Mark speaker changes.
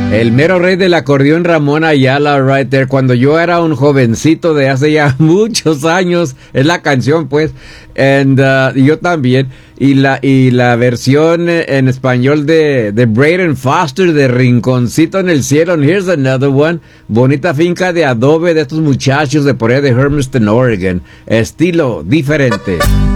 Speaker 1: El mero rey del acordeón, Ramón Ayala, right there. Cuando yo era un jovencito de hace ya muchos años, es la canción, pues. Y yo también. Y la versión en español de Braden Foster, de Rinconcito en el Cielo. And here's another one. Bonita finca de adobe de estos muchachos de por allá de Hermiston, Oregon. Estilo diferente.